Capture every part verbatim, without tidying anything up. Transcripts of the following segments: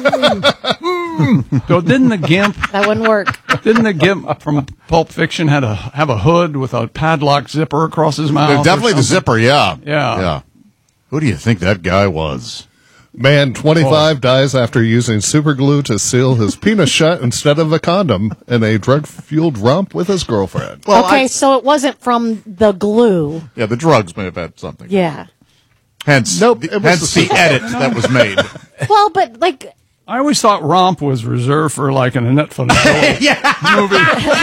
So didn't the Gimp, That wouldn't work. didn't the Gimp from Pulp Fiction had a have a hood with a padlock zipper across his mouth? Definitely or the something? zipper, yeah. Yeah. Yeah. Who do you think that guy was? Man, twenty-five dies after using super glue to seal his penis shut instead of a condom in a drug-fueled romp with his girlfriend. Well, okay, I- so it wasn't from the glue. yeah, the drugs may have had something. Yeah. Hence, Nope, the, it was hence the the edit that was made. Well, but like, I always thought romp was reserved for like an Annette Funicello movie.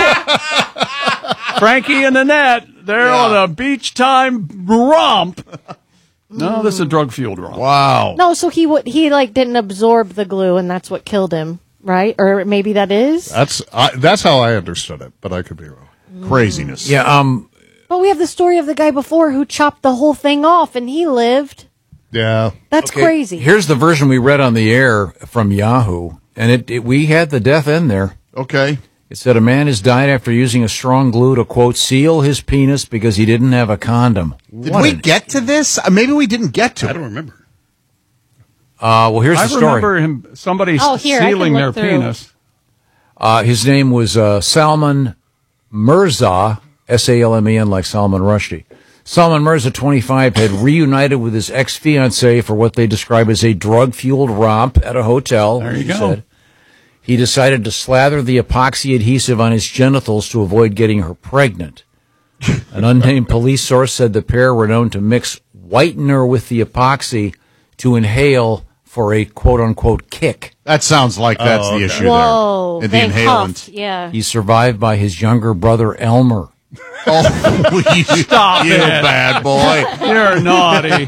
Frankie and Annette, they're Yeah. on a beach time romp. No, this is a drug fueled romp. Wow. no, so he would he like didn't absorb the glue, and that's what killed him, right? Or maybe that is. That's I, that's how I understood it, but I could be wrong. Craziness. Yeah, um, But we have the story of the guy before who chopped the whole thing off, and he lived. Yeah. That's okay, crazy. Here's the version we read on the air from Yahoo, and it, it we had the death in there. Okay. It said a man has died after using a strong glue to, quote, seal his penis because he didn't have a condom. Did What we an- get to this? Uh, Maybe we didn't get to I it. don't remember. Uh, well, here's I the story. remember him, somebody Oh, here, I can sealing their look through. penis. Uh, his name was uh, Salman Mirza, S A L M E N, like Salman Rushdie. Salman Mirza, twenty-five, had reunited with his ex-fiancée for what they describe as a drug-fueled romp at a hotel. There you he go. said. He decided to slather the epoxy adhesive on his genitals to avoid getting her pregnant. An unnamed police source said the pair were known to mix whitener with the epoxy to inhale for a quote-unquote kick. That sounds like that's the issue Whoa, there. In the they inhalant. huffed, yeah. He's survived by his younger brother, Elmer. Oh, you, Stop you it. bad boy. You're naughty.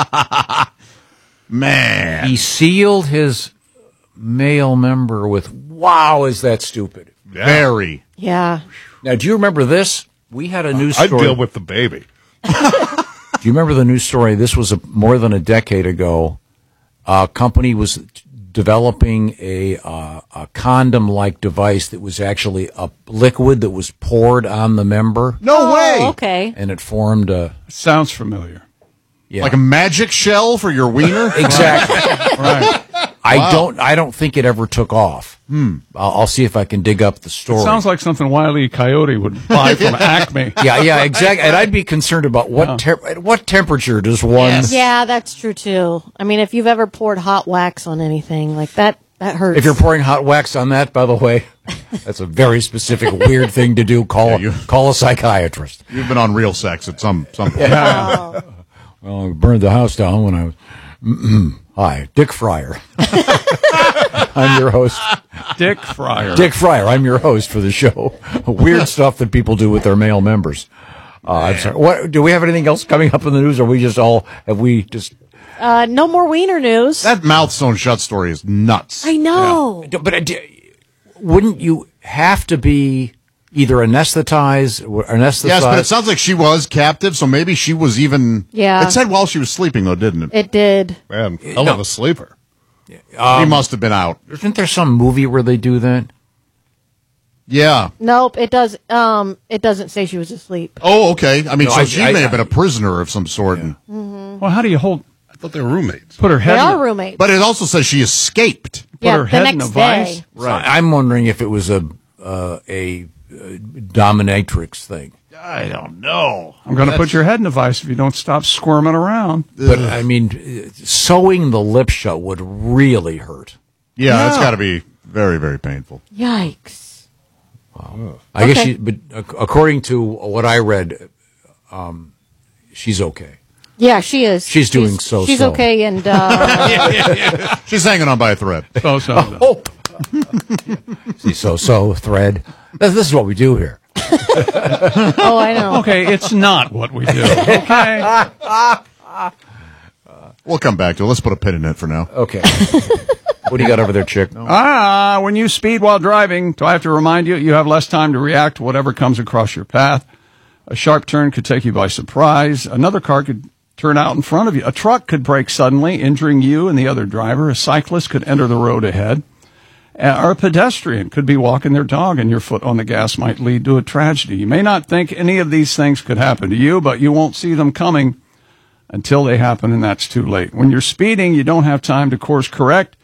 Man. He sealed his male member with, wow, is that stupid. Very. Yeah. Now, do you remember this? We had a news I'd story. deal with the baby. Do you remember the news story? This was a, more than a decade ago. A company was developing a, uh, a condom-like device that was actually a liquid that was poured on the member, No Oh, way. okay. and it formed a... Sounds familiar. Yeah. Like a magic shell for your wiener? Exactly. Right. I Wow. don't. I don't think it ever took off. Hmm. I'll, I'll see if I can dig up the story. Sounds like something Wile E. Coyote would buy from Acme. yeah, yeah, exactly. And I'd be concerned about what ter- at what temperature does one. Yes. Yeah, that's true too. I mean, if you've ever poured hot wax on anything like that, that hurts. If you're pouring hot wax on that, by the way, that's a very specific, weird thing to do. Call Yeah, you- call a psychiatrist. You've been on real sex at some some point. Oh. Well, I burned the house down when I was. Mm-mm. Hi, Dick Fryer. I'm your host, Dick Fryer. Dick Fryer. I'm your host for the show. Weird stuff that people do with their male members. Uh, I'm sorry. What do we have anything else coming up in the news? Or are we just all have we just? uh, no more wiener news. That mouth sewn shut story is nuts. I know. But uh, d- wouldn't you have to be either anesthetized or anesthetized? Yes, but it sounds like she was captive, so maybe she was even. Yeah. It said while she was sleeping, though, didn't it? It did. Man, hell No. of a sleeper. he must have been out. Isn't there some movie where they do that? Yeah. Nope. It does. Um, it doesn't say she was asleep. Oh, okay. I mean, No, so I- she I- may have been I- a prisoner of some sort. And, Well, how do you hold? I thought they were roommates. Put her They head. are in, roommates. but it also says she escaped. put yeah, her the head in next a vice. day. Right. I'm wondering if it was a uh, a uh, dominatrix thing. I don't know. I'm going to put your head in a vice if you don't stop squirming around. But I mean, uh, sewing the lip shut would really hurt. Yeah, that's No. got to be very, very painful. Yikes. I guess Okay. she, but ac- according to what I read, um, she's okay. Yeah, she is. She's doing so-so. She's okay, and uh, She's hanging on by a thread. So, so. Oh, see, so so thread. This, this is what we do here. oh, I know. Okay, it's not what we do. Okay. We'll come back to it. Let's put a pin in it for now. Okay. What do you got over there, chick? Ah, when you speed while driving, do I have to remind you, you have less time to react to whatever comes across your path. A sharp turn could take you by surprise. Another car could turn out in front of you. A truck could brake suddenly, injuring you and the other driver. A cyclist could enter the road ahead. Uh, or a pedestrian could be walking their dog and your foot on the gas might lead to a tragedy. You may not think any of these things could happen to you, but you won't see them coming until they happen, and that's too late. When you're speeding, you don't have time to course correct.